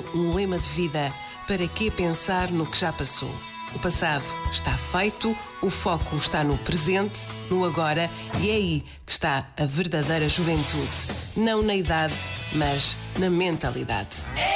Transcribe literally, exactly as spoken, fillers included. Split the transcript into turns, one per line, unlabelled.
tenho um lema de vida: para que pensar no que já passou? O passado está feito, o foco está no presente, no agora, e é aí que está a verdadeira juventude. Não na idade, mas na mentalidade.